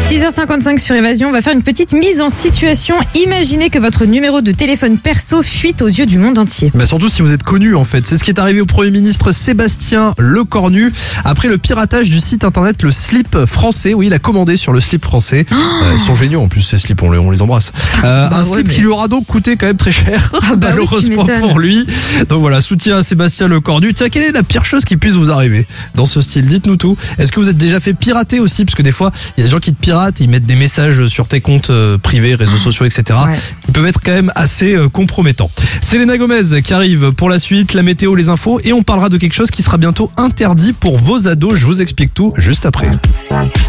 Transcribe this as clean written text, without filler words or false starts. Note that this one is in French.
6h55 sur Évasion, on va faire une petite mise en situation. Imaginez que votre numéro de téléphone perso fuite aux yeux du monde entier. Surtout si vous êtes connu en fait. C'est ce qui est arrivé au Premier ministre Sébastien Lecornu après le piratage du site internet Le Slip Français. Oui, il a commandé sur Le Slip Français. Ils sont géniaux en plus ces slips, on les embrasse. Un slip qui lui aura donc coûté quand même très cher, malheureusement pour lui. Donc voilà, soutien à Sébastien Lecornu. Tiens, quelle est la pire chose qui puisse vous arriver dans ce style? Dites-nous tout. Est-ce que vous êtes déjà fait pirater aussi? Parce que des fois, il y a des gens qui te piratent, ils mettent des messages sur tes comptes privés, réseaux sociaux, etc. Ouais. Ils peuvent être quand même assez compromettants. Selena Gomez qui arrive pour la suite, la météo, les infos, et on parlera de quelque chose qui sera bientôt interdit pour vos ados. Je vous explique tout juste après.